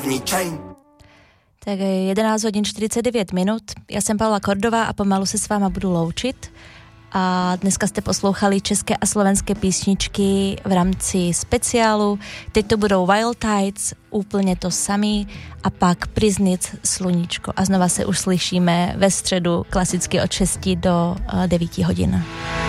Tak 11 hodin 49 minut. Já jsem Paula Kordová a pomalu se s váma budu loučit. A dneska jste poslouchali české a slovenské písničky v rámci speciálu. Teď to budou Wild Tides, Úplně to samý a pak Priznic, Sluníčko. A znova se už slyšíme ve středu klasicky od 6 do 9 hodin.